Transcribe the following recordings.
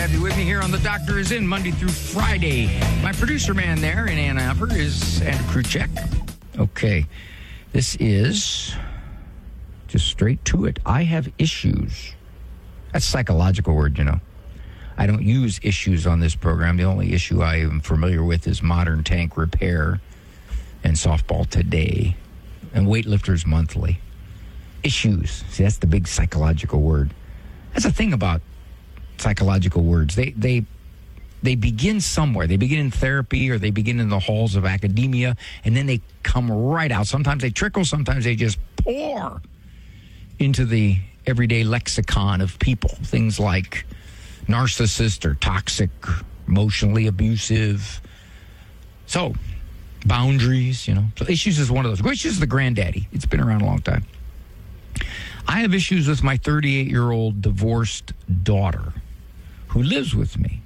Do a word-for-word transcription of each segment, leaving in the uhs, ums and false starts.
have you with me here on The Doctor Is In, Monday through Friday. My producer man there in Ann Arbor is Andrew Kruchek. Okay, this is just straight to it. I have issues. That's a psychological word, you know. I don't use issues on this program. The only issue I am familiar with is Modern Tank Repair and Softball Today and Weightlifters Monthly. Issues. See, that's the big psychological word. That's the thing about psychological words. They they they begin somewhere. They begin in therapy or they begin in the halls of academia, and then they come right out. Sometimes they trickle, sometimes they just pour into the everyday lexicon of people. Things like narcissist or toxic, emotionally abusive. So, boundaries, you know. So issues is one of those. Issues is the granddaddy. It's been around a long time. I have issues with my thirty-eight-year-old divorced daughter who lives with me.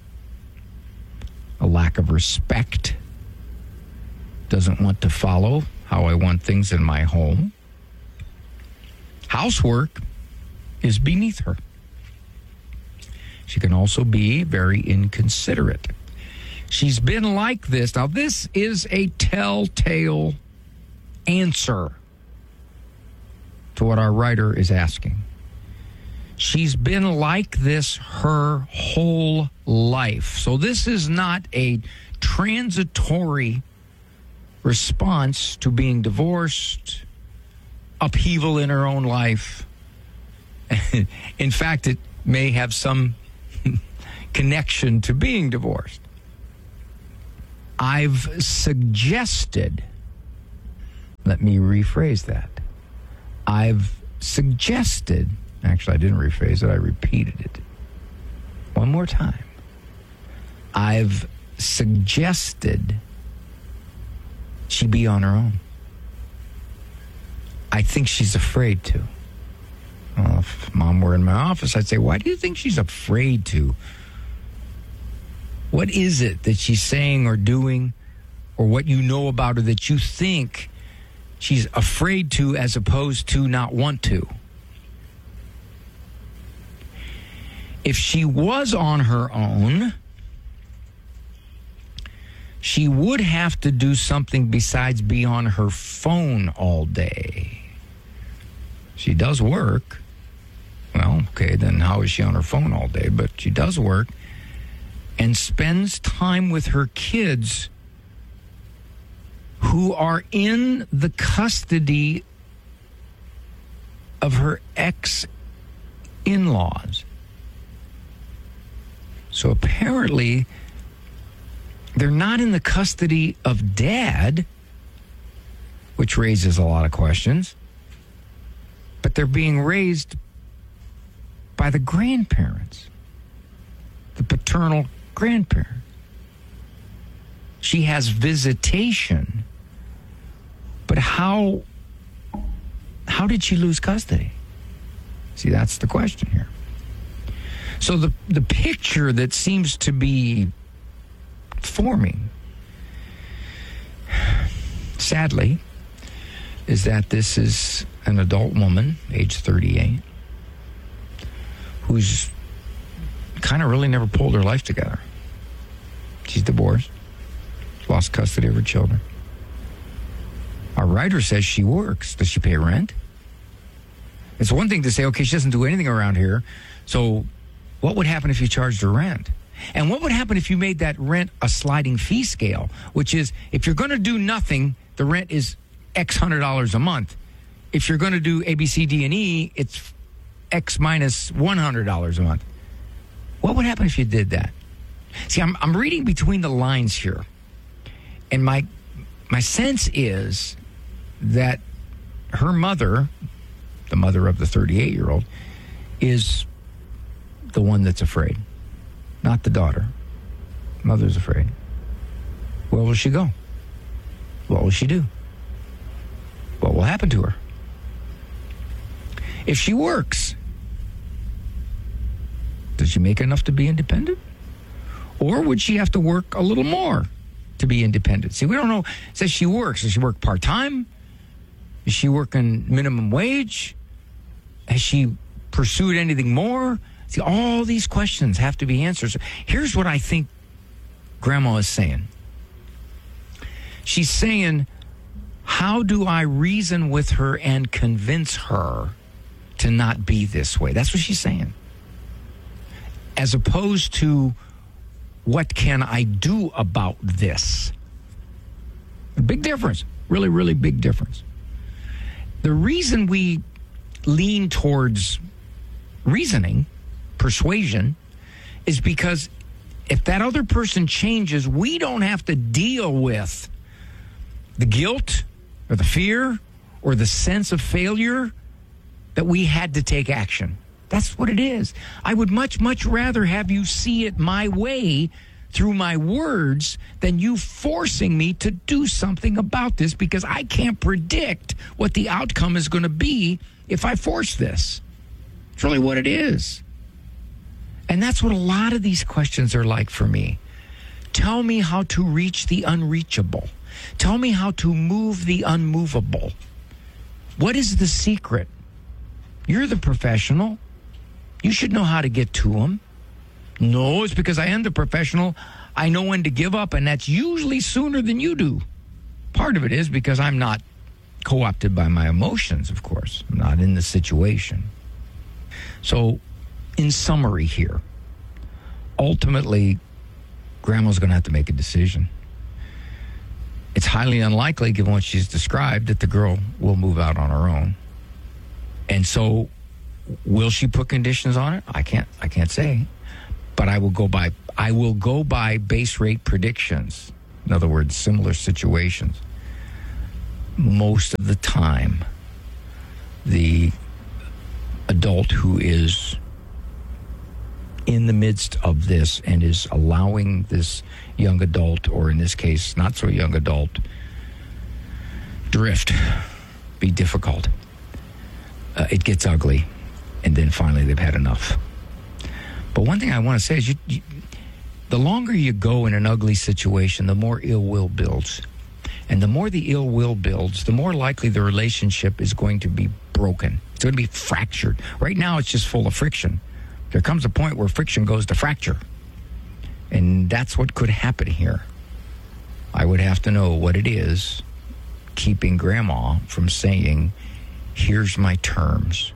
A lack of respect. Doesn't want to follow how I want things in my home. Housework is beneath her. She can also be very inconsiderate. She's been like this. Now, this is a telltale answer to what our writer is asking. She's been like this her whole life. So this is not a transitory response to being divorced, upheaval in her own life. In fact, it may have some connection to being divorced. I've suggested, let me rephrase that. I've suggested, actually I didn't rephrase it, I repeated it. One more time. I've suggested she be on her own. I think she's afraid to. Well, if Mom were in my office, I'd say, why do you think she's afraid to? What is it that she's saying or doing, or what you know about her that you think she's afraid to as opposed to not want to? If she was on her own, she would have to do something besides be on her phone all day. She does work. Well, okay, then how is she on her phone all day? But she does work and spends time with her kids who are in the custody of her ex-in-laws. So apparently, they're not in the custody of Dad, which raises a lot of questions, but they're being raised by the grandparents, the paternal grandparents. She has visitation, but how, how did she lose custody? See, that's the question here. So the, the picture that seems to be forming, sadly, is that this is an adult woman, age thirty-eight, who's kind of really never pulled her life together. She's divorced. She's lost custody of her children. Our writer says she works. Does she pay rent? It's one thing to say, okay, she doesn't do anything around here, so what would happen if you charged her rent? And what would happen if you made that rent a sliding fee scale, which is if you're going to do nothing, the rent is X hundred dollars a month. If you're going to do A, B, C, D, and E, it's X minus one hundred dollars a month. What would happen if you did that? See, I'm I'm reading between the lines here, and my my sense is that her mother, the mother of the thirty-eight-year-old, is the one that's afraid, not the daughter. Mother's afraid. Where will she go? What will she do? What will happen to her? If she works, does she make enough to be independent? Or would she have to work a little more to be independent? See, we don't know. It says she works. Does she work part-time? Is she working minimum wage? Has she pursued anything more? See, all these questions have to be answered. So here's what I think Grandma is saying. She's saying, how do I reason with her and convince her to not be this way? That's what she's saying. As opposed to, what can I do about this? A big difference. Really, really big difference. The reason we lean towards reasoning, persuasion, is because if that other person changes, we don't have to deal with the guilt or the fear or the sense of failure that we had to take action. That's what it is. I would much, much rather have you see it my way through my words than you forcing me to do something about this, because I can't predict what the outcome is going to be if I force this. It's really what it is. And that's what a lot of these questions are like for me. Tell me how to reach the unreachable. Tell me how to move the unmovable. What is the secret? You're the professional. You should know how to get to them. No, it's because I am the professional. I know when to give up, and that's usually sooner than you do. Part of it is because I'm not co-opted by my emotions, of course. I'm not in the situation. So, in summary here, ultimately, Grandma's going to have to make a decision. It's highly unlikely, given what she's described, that the girl will move out on her own. And so, will she put conditions on it? I can't. I can't say. But I will go by. I will go by base rate predictions. In other words, similar situations. Most of the time, the adult who is in the midst of this and is allowing this young adult, or in this case, not so young adult, drift, be difficult. Uh, it gets ugly, and then finally they've had enough. But one thing I want to say is, you, you, the longer you go in an ugly situation, the more ill will builds. And the more the ill will builds, the more likely the relationship is going to be broken. It's going to be fractured. Right now, it's just full of friction. There comes a point where friction goes to fracture. And that's what could happen here. I would have to know what it is keeping Grandma from saying, here's my terms.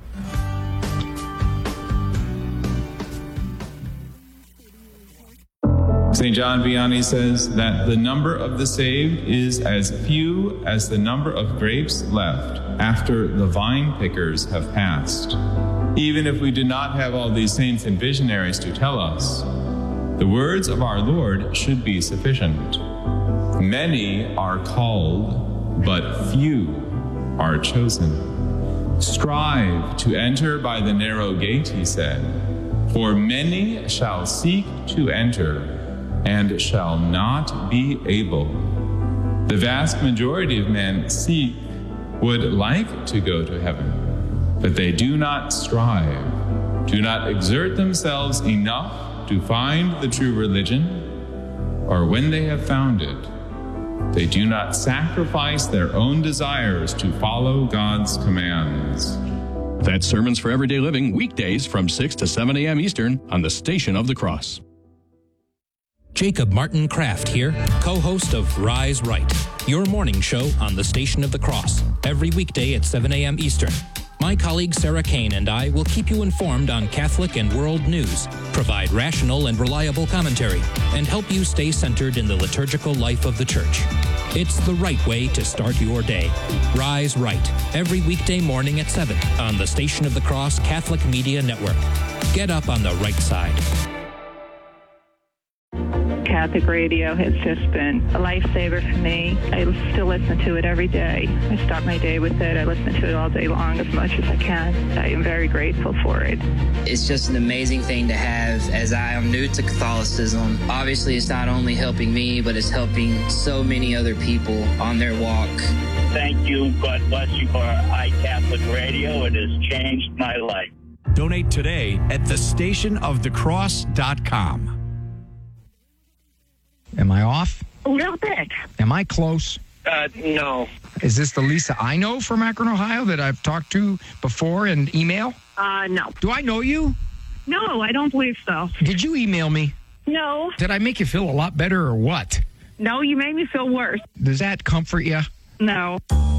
Saint John Vianney says that the number of the saved is as few as the number of grapes left after the vine pickers have passed. Even if we do not have all these saints and visionaries to tell us, the words of our Lord should be sufficient. Many are called, but few are chosen. Strive to enter by the narrow gate, he said, for many shall seek to enter and shall not be able. The vast majority of men seek, would like to go to heaven, but they do not strive, do not exert themselves enough to find the true religion, or when they have found it, they do not sacrifice their own desires to follow God's commands. That's Sermons for Everyday Living, weekdays from six to seven a.m. Eastern on the Station of the Cross. Jacob Martin Kraft here, co-host of Rise Right, your morning show on the Station of the Cross, every weekday at seven a.m. Eastern. My colleague Sarah Kane and I will keep you informed on Catholic and world news, provide rational and reliable commentary, and help you stay centered in the liturgical life of the Church. It's the right way to start your day. Rise Right, every weekday morning at seven on the Station of the Cross Catholic Media Network. Get up on the right side. Catholic radio has just been a lifesaver for me. I still listen to it every day. I start my day with it. I listen to it all day long as much as I can. I am very grateful for it. It's just an amazing thing to have, as I am new to Catholicism. Obviously, it's not only helping me, but it's helping so many other people on their walk. Thank you. God bless you for iCatholic Radio. It has changed my life. Donate today at the station of the cross dot com. Am I off? A little bit. Am I close? Uh, no. Is this the Lisa I know from Akron, Ohio that I've talked to before in email? Uh, no. Do I know you? No, I don't believe so. Did you email me? No. Did I make you feel a lot better or what? No, you made me feel worse. Does that comfort you? No.